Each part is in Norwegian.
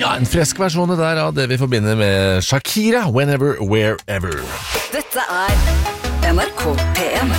Ja, en fresk versjon der av det vi forbinder med Shakira, Whenever, Wherever. Dette NRK P1.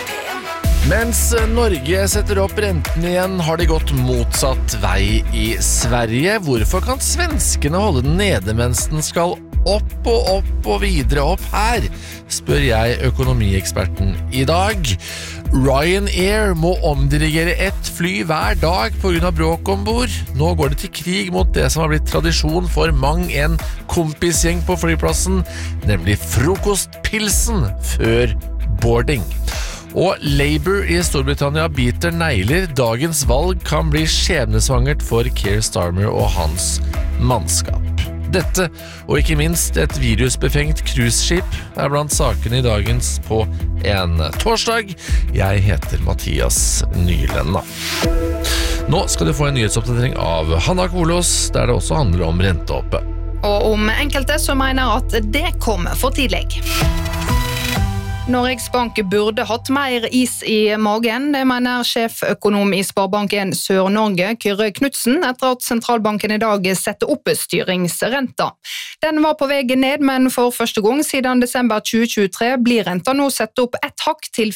Mens Norge setter opp renten igjen, har de gått motsatt vei i Sverige. Hvorfor kan svenskene holde den nede mens den skal opp og videre opp her? Spør jeg økonomieksperten i dag. Ryanair må omdirigere ett fly hver dag på grunn av bråk ombord. Nå går det til krig mot det som har blitt tradisjon for mang en kompisgjeng på flyplassen, nemlig frokostpilsen før boarding. Og Labour i Storbritannia biter negler. Dagens valg kan bli skjebnesvangert for Keir Starmer og hans mannskap. Dette, og ikke minst et virusbefengt cruiseskip, blant sakene i dagens på en torsdag. Jeg heter Mathias Nyland. Nå skal du få en nyhetsoppdatering av Hanna Kolås, der det også handler om rentehoppet. Og om enkelte som mener at det kommer for tidlig. Norges Bank burde hatt mer is i magen, det mener sjeføkonom i Sparebanken Sør-Norge, Kyrre Knudsen, etter at sentralbanken i dag setter opp styringsrenta. Den var på vei ned, men for første gang siden desember 2023 blir renta nå sett opp ett hakk til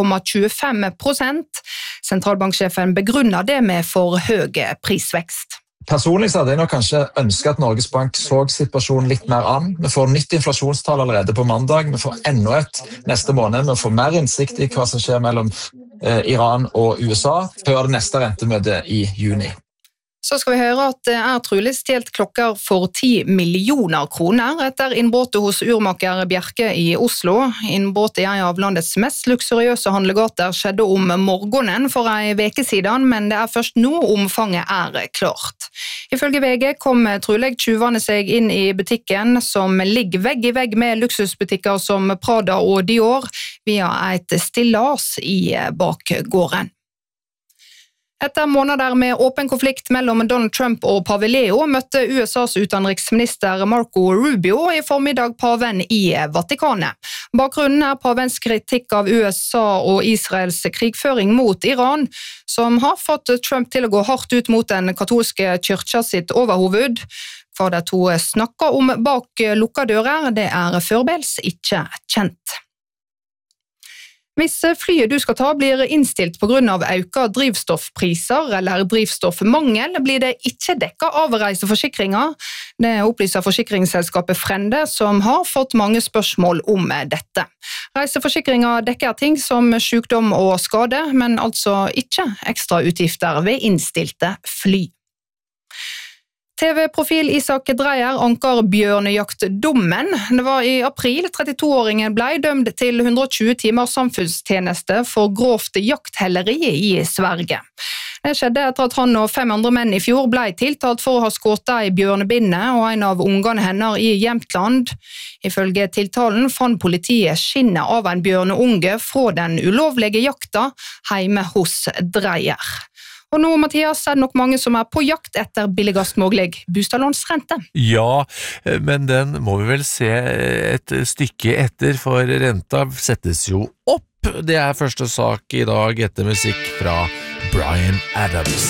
4,25%. Sentralbanksjefen begrunner det med for høy prisvekst. Personlig så hadde jeg nok kanskje ønsket at Norges Bank så situasjonen litt mer an. Vi får nytt inflasjonstall allerede på mandag. Vi får enda et neste måned. Vi får mer innsikt i hva som skjer mellom Iran og USA før det neste rentemøtet i juni. Så skal vi høre at det trolig stjelt klokker for 10 millioner kroner etter innbrottet hos urmaker Bjerke i Oslo. Innbrottet i en av landets mest luksuriøse handlegater skjedde om morgenen for en veke siden, men det først nå omfanget klart. Ifølge VG kom trolig tjuvene seg inn i butikken, som ligger vegg i vegg med luksusbutikker som Prada og Dior, via et stillas i bakgården. Etter måneder med åpen konflikt mellom Donald Trump og pave Leo møtte USAs utenriksminister Marco Rubio i formiddag paven i Vatikanet. Bakgrunnen pavens kritikk av USA og Israels krigføring mot Iran, som har fått Trump til å gå hardt ut mot den katolske kirka sitt overhoved. Hva de to snakker om bak lukka dører, det forbels ikke kjent. Hvis flyet du skal ta blir innstilt på grunn av økte drivstoffpriser eller drivstoffmangel, blir det ikke dekket av reiseforsikringer. Det opplyser forsikringsselskapet Frende, som har fått mange spørsmål om dette. Reiseforsikringer dekker ting som sykdom og skade, men altså ikke ekstra utgifter ved innstilte fly. TV-profil Isak Dreyer anker bjørnejaktdommen. Det var i april 32-åringen ble dømt til 120 timer samfunnstjeneste for grovt jakthelleri i Sverige. Det skjedde etter at han og 5 andre menn i fjor ble tiltalt for å ha skutt ei bjørnebinne og en av ungene hennes i Jämtland. Ifølge tiltalen fant politiet skinnet av en bjørneunge fra den ulovlige jakta hjemme hos Dreyer. Og nå, Mathias, det nok mange som på jakt etter billigast mulig bostadlånsrente. Ja, men den må vi vel se et stykke etter, for renta settes jo opp. Det første sak i dag etter musikk fra Bryan Adams.